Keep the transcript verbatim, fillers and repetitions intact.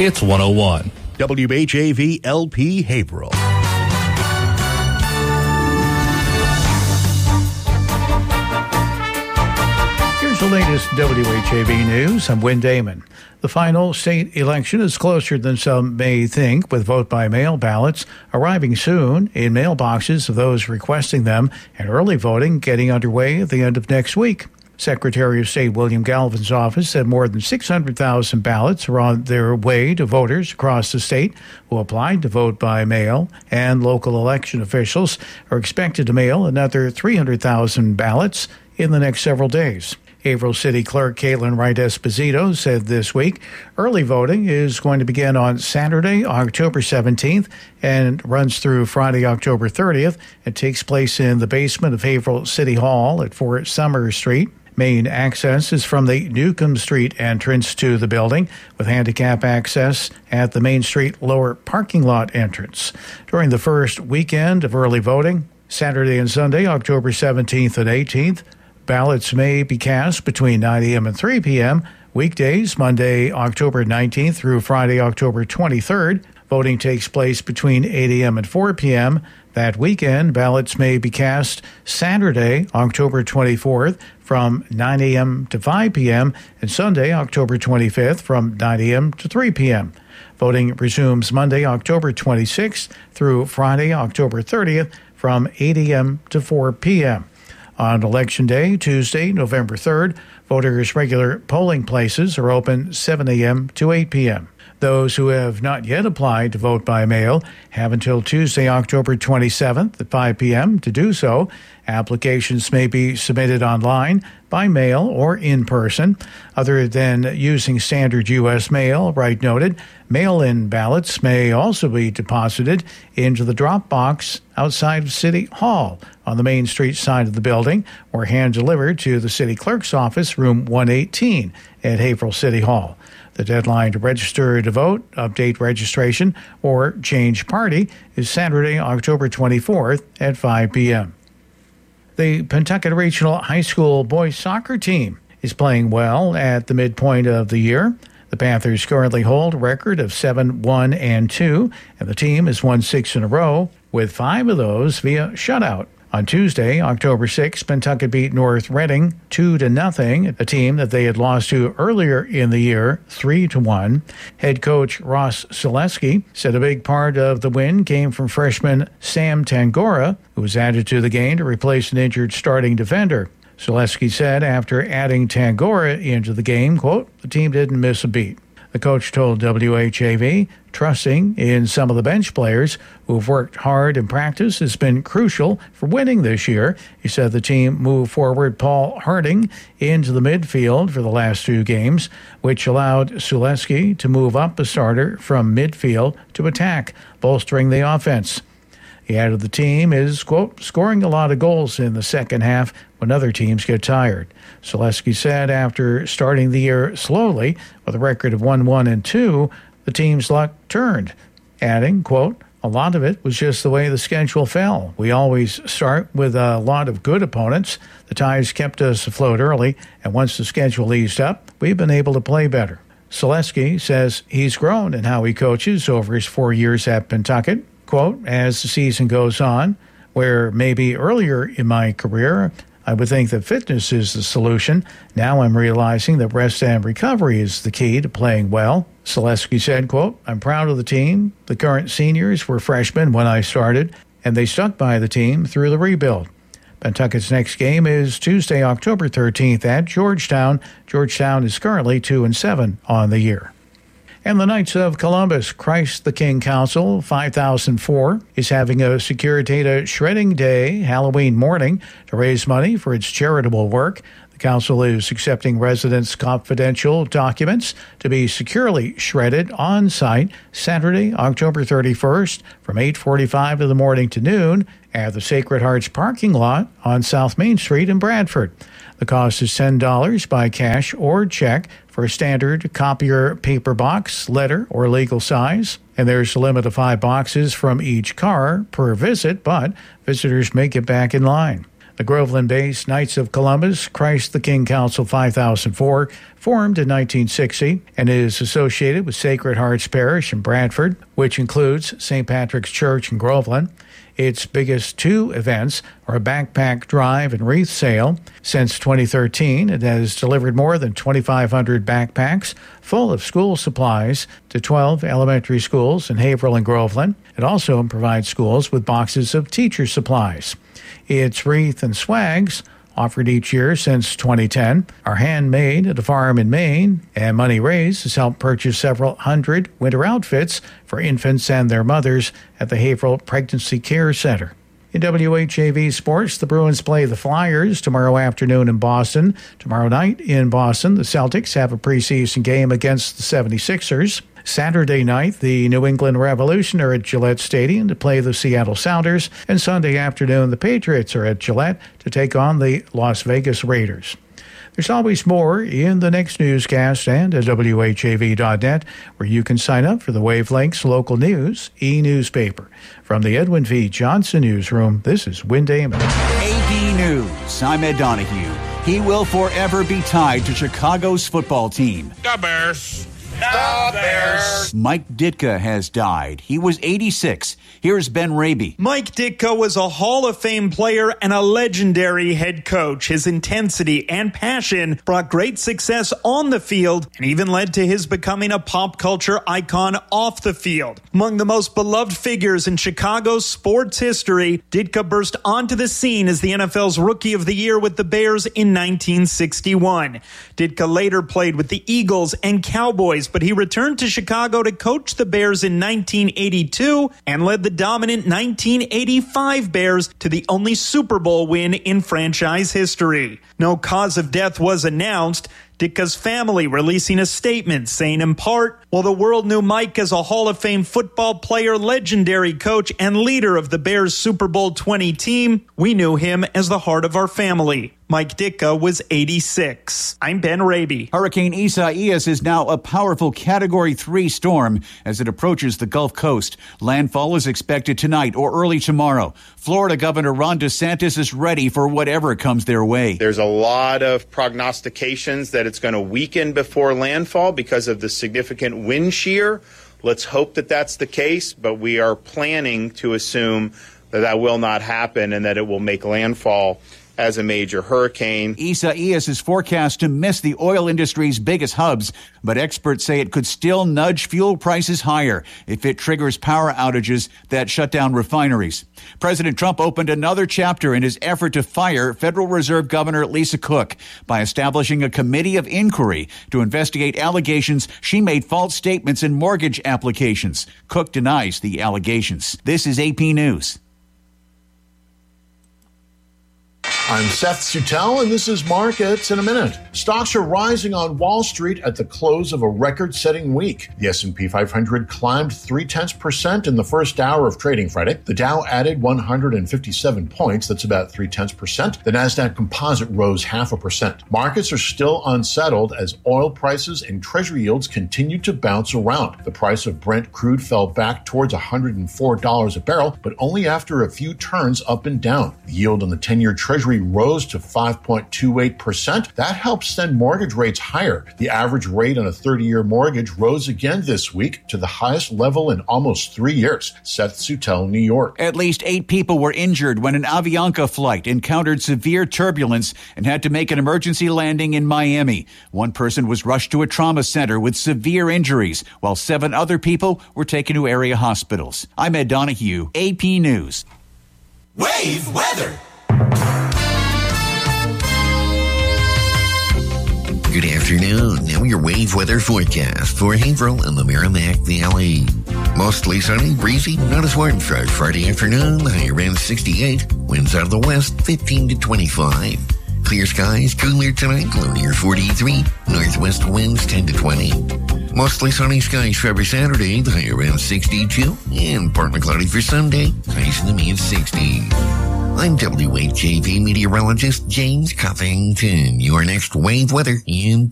It's one oh one. W H A V L P Haverhill. Here's the latest W H A V news. I'm Wynn Damon. The final state election is closer than some may think, with vote-by-mail ballots arriving soon in mailboxes of those requesting them, and early voting getting underway at the end of next week. Secretary of State William Galvin's office said more than six hundred thousand ballots are on their way to voters across the state who applied to vote by mail, and local election officials are expected to mail another three hundred thousand ballots in the next several days. Haverhill City Clerk Caitlin Wright Esposito said this week early voting is going to begin on Saturday, October seventeenth, and runs through Friday, October thirtieth. It takes place in the basement of Haverhill City Hall at four Summer Street. Main access is from the Newcomb Street entrance to the building, with handicap access at the Main Street lower parking lot entrance. During the first weekend of early voting, Saturday and Sunday, October seventeenth and eighteenth, ballots may be cast between nine a.m. and three p.m. Weekdays, Monday, October nineteenth through Friday, October twenty-third. Voting takes place between eight a.m. and four p.m. That weekend, ballots may be cast Saturday, October twenty-fourth from nine a.m. to five p.m. and Sunday, October twenty-fifth from nine a.m. to three p.m. Voting resumes Monday, October twenty-sixth through Friday, October thirtieth from eight a.m. to four p.m. On Election Day, Tuesday, November third, voters' regular polling places are open seven a.m. to eight p.m. Those who have not yet applied to vote by mail have until Tuesday, October twenty-seventh at five p.m. to do so. Applications may be submitted online, by mail, or in person. Other than using standard U S mail, Wright noted, mail-in ballots may also be deposited into the drop box outside of City Hall on the Main Street side of the building, or hand-delivered to the City Clerk's office, room one eighteen at Haverhill City Hall. The deadline to register to vote, update registration, or change party is Saturday, October twenty-fourth at five p.m. The Pentucket Regional High School boys soccer team is playing well at the midpoint of the year. The Panthers currently hold a record of seven one and two, and the team has won six in a row, with five of those via shutout. On Tuesday, October sixth, Pentucket beat North Reading two to nothing, a team that they had lost to earlier in the year three to one. Head coach Ross Selesky said a big part of the win came from freshman Sam Tangora, who was added to the game to replace an injured starting defender. Selesky said after adding Tangora into the game, quote, the team didn't miss a beat. The coach told W H A V, trusting in some of the bench players who've worked hard in practice has been crucial for winning this year. He said the team moved forward Paul Harding into the midfield for the last two games, which allowed Selesky to move up a starter from midfield to attack, bolstering the offense. He added the team is, quote, scoring a lot of goals in the second half when other teams get tired. Selesky said after starting the year slowly with a record of one one and two, the team's luck turned, adding, quote, a lot of it was just the way the schedule fell. We always start with a lot of good opponents. The ties kept us afloat early, and once the schedule eased up, we've been able to play better. Selesky says he's grown in how he coaches over his four years at Pentucket. Quote, as the season goes on, where maybe earlier in my career I would think that fitness is the solution, now I'm realizing that rest and recovery is the key to playing well. Selesky said, quote, I'm proud of the team. The current seniors were freshmen when I started, and they stuck by the team through the rebuild. Pentucket's next game is Tuesday, October thirteenth at Georgetown. Georgetown is currently two and seven on the year. And the Knights of Columbus Christ the King Council five thousand four is having a Securitate Shredding Day Halloween morning to raise money for its charitable work. The council is accepting residents' confidential documents to be securely shredded on site Saturday, October thirty-first from eight forty-five in the morning to noon at the Sacred Hearts parking lot on South Main Street in Bradford. The cost is ten dollars by cash or check for a standard copier paper box, letter, or legal size. And there's a limit of five boxes from each car per visit, but visitors may get back in line. The Groveland-based Knights of Columbus Christ the King Council five thousand four formed in nineteen sixty and is associated with Sacred Hearts Parish in Bradford, which includes Saint Patrick's Church in Groveland. Its biggest two events are a backpack drive and wreath sale. Since twenty thirteen, it has delivered more than twenty-five hundred backpacks full of school supplies to twelve elementary schools in Haverhill and Groveland. It also provides schools with boxes of teacher supplies. Its wreath and swags, offered each year since twenty ten, are handmade at a farm in Maine, and money raised has helped purchase several hundred winter outfits for infants and their mothers at the Haverhill Pregnancy Care Center. In W H A V Sports, the Bruins play the Flyers tomorrow afternoon in Boston. Tomorrow night in Boston, the Celtics have a preseason game against the seventy-sixers. Saturday night, the New England Revolution are at Gillette Stadium to play the Seattle Sounders, and Sunday afternoon, the Patriots are at Gillette to take on the Las Vegas Raiders. There's always more in the next newscast and at W H A V dot net, where you can sign up for the Wavelengths Local News e-newspaper. From the Edwin V. Johnson Newsroom, this is Win Damon. A P News, I'm Ed Donahue. He will forever be tied to Chicago's football team. The Bears. The Bears. Mike Ditka has died. He was eighty-six. Here's Ben Raby. Mike Ditka was a Hall of Fame player and a legendary head coach. His intensity and passion brought great success on the field and even led to his becoming a pop culture icon off the field. Among the most beloved figures in Chicago's sports history, Ditka burst onto the scene as the N F L's Rookie of the Year with the Bears in nineteen sixty-one. Ditka later played with the Eagles and Cowboys, but he returned to Chicago to coach the Bears in nineteen eighty-two and led the dominant nineteen eighty-five Bears to the only Super Bowl win in franchise history. No cause of death was announced, Ditka's family releasing a statement saying in part, while the world knew Mike as a Hall of Fame football player, legendary coach, and leader of the Bears' Super Bowl twenty team, we knew him as the heart of our family. Mike Ditka was eighty-six. I'm Ben Raby. Hurricane Isaias is now a powerful Category three storm as it approaches the Gulf Coast. Landfall is expected tonight or early tomorrow. Florida Governor Ron DeSantis is ready for whatever comes their way. There's a lot of prognostications that it's going to weaken before landfall because of the significant wind shear. Let's hope that that's the case, but we are planning to assume that that will not happen and that it will make landfall as a major hurricane. Isaias is forecast to miss the oil industry's biggest hubs, but experts say it could still nudge fuel prices higher if it triggers power outages that shut down refineries. President Trump opened another chapter in his effort to fire Federal Reserve Governor Lisa Cook by establishing a committee of inquiry to investigate allegations she made false statements in mortgage applications. Cook denies the allegations. This is A P News. I'm Seth Sutel, and this is Markets in a Minute. Stocks are rising on Wall Street at the close of a record-setting week. The S and P five hundred climbed three-tenths percent in the first hour of trading Friday. The Dow added one hundred fifty-seven points. That's about three-tenths percent. The Nasdaq Composite rose half a percent. Markets are still unsettled as oil prices and Treasury yields continue to bounce around. The price of Brent crude fell back towards one hundred four dollars a barrel, but only after a few turns up and down. The yield on the ten-year Treasury rose to five point two eight percent. That helps send mortgage rates higher. The average rate on a thirty-year mortgage rose again this week to the highest level in almost three years. Seth Sutel, New York. At least eight people were injured when an Avianca flight encountered severe turbulence and had to make an emergency landing in Miami. One person was rushed to a trauma center with severe injuries, while seven other people were taken to area hospitals. I'm Ed Donahue, A P News. Wave weather. Good afternoon. Now your wave weather forecast for Haverhill and the Merrimack Valley. Mostly sunny, breezy, not as warm for Friday afternoon. High around sixty-eight. Winds out of the west, fifteen to twenty-five. Clear skies, cooler tonight, low near forty-three. Northwest winds ten to twenty. Mostly sunny skies for Saturday, the high around sixty-two. And partly cloudy for Sunday, highs in the mid sixties. I'm W H A V meteorologist James Covington. Your next wave weather in